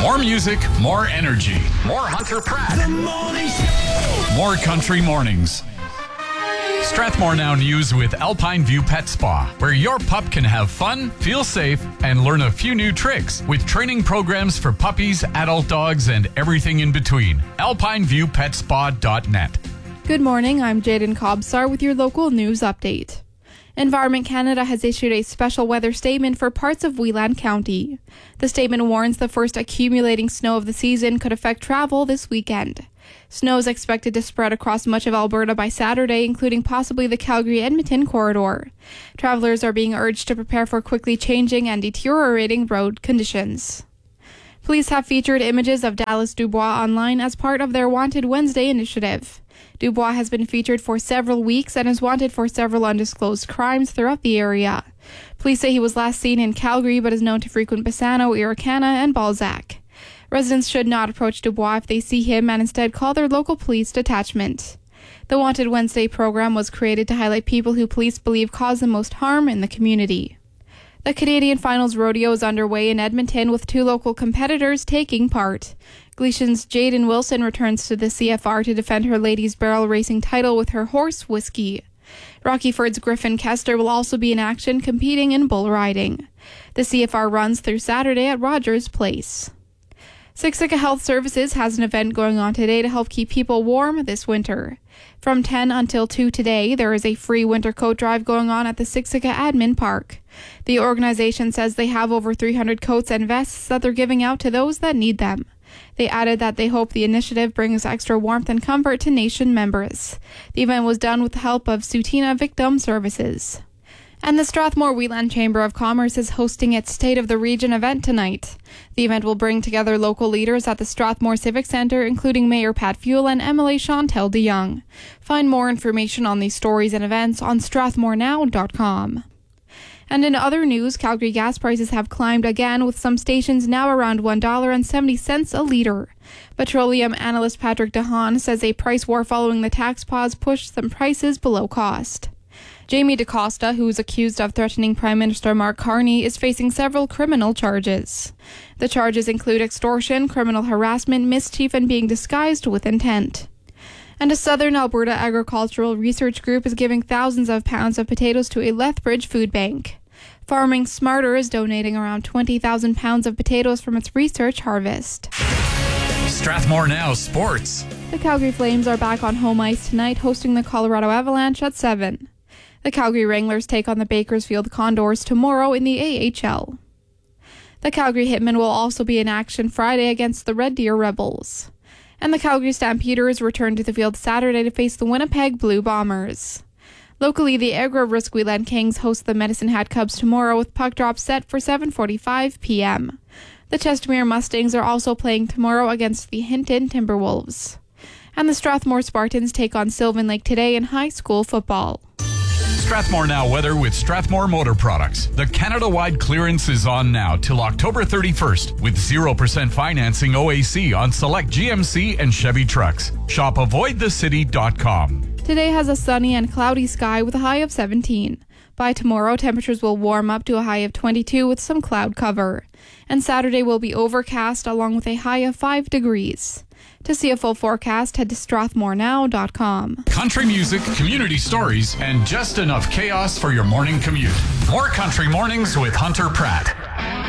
More music, more energy. More Hunter Pratt. The morning show. More country mornings. Strathmore Now News with Alpine View Pet Spa, where your pup can have fun, feel safe, and learn a few new tricks with training programs for puppies, adult dogs, and everything in between. AlpineViewPetSpa.net. Good morning, I'm Jaden Kobsar with your local news update. Environment Canada has issued a special weather statement for parts of Whelan County. The statement warns the first accumulating snow of the season could affect travel this weekend. Snow is expected to spread across much of Alberta by Saturday, including possibly the Calgary-Edmonton corridor. Travelers are being urged to prepare for quickly changing and deteriorating road conditions. Police have featured images of Dallas Dubois online as part of their Wanted Wednesday initiative. Dubois has been featured for several weeks and is wanted for several undisclosed crimes throughout the area. Police say he was last seen in Calgary but is known to frequent Bassano, Irricana, and Balzac. Residents should not approach Dubois if they see him and instead call their local police detachment. The Wanted Wednesday program was created to highlight people who police believe cause the most harm in the community. The Canadian Finals Rodeo is underway in Edmonton with two local competitors taking part. Gleason's Jaden Wilson returns to the CFR to defend her ladies' barrel racing title with her horse, Whiskey. Rockyford's Griffin Kester will also be in action competing in bull riding. The CFR runs through Saturday at Rogers Place. Siksika Health Services has an event going on today to help keep people warm this winter. From 10 until 2 today, there is a free winter coat drive going on at the Siksika Admin Park. The organization says they have over 300 coats and vests that they're giving out to those that need them. They added that they hope the initiative brings extra warmth and comfort to nation members. The event was done with the help of Sutina Victim Services. And the Strathmore Whelan Chamber of Commerce is hosting its State of the Region event tonight. The event will bring together local leaders at the Strathmore Civic Centre, including Mayor Pat Fuel and MLA Chantel DeYoung. Find more information on these stories and events on strathmorenow.com. And in other news, Calgary gas prices have climbed again, with some stations now around $1.70 a litre. Petroleum analyst Patrick DeHaan says a price war following the tax pause pushed some prices below cost. Jamie DaCosta, who is accused of threatening Prime Minister Mark Carney, is facing several criminal charges. The charges include extortion, criminal harassment, mischief, and being disguised with intent. And a Southern Alberta Agricultural Research Group is giving thousands of pounds of potatoes to a Lethbridge food bank. Farming Smarter is donating around 20,000 pounds of potatoes from its research harvest. Strathmore Now Sports. The Calgary Flames are back on home ice tonight, hosting the Colorado Avalanche at 7. The Calgary Wranglers take on the Bakersfield Condors tomorrow in the AHL. The Calgary Hitmen will also be in action Friday against the Red Deer Rebels. And the Calgary Stampeders return to the field Saturday to face the Winnipeg Blue Bombers. Locally, the Agro-Risk Whelan Kings host the Medicine Hat Cubs tomorrow with puck drop set for 7:45 p.m. The Chestermere Mustangs are also playing tomorrow against the Hinton Timberwolves. And the Strathmore Spartans take on Sylvan Lake today in high school football. Strathmore Now weather with Strathmore Motor Products. The Canada-wide clearance is on now till October 31st with 0% financing OAC on select GMC and Chevy trucks. Shop avoidthecity.com. Today has a sunny and cloudy sky with a high of 17. By tomorrow, temperatures will warm up to a high of 22 with some cloud cover. And Saturday will be overcast along with a high of 5 degrees. To see a full forecast, head to strathmorenow.com. Country music, community stories, and just enough chaos for your morning commute. More country mornings with Hunter Pratt.